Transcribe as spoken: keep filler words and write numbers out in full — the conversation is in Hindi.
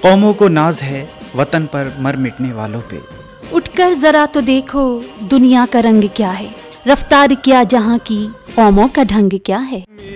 कौमों को नाज है वतन पर मर मिटने वालों पे। उठकर जरा तो देखो दुनिया का रंग क्या है, रफ्तार क्या जहाँ की, कौमों का ढंग क्या है।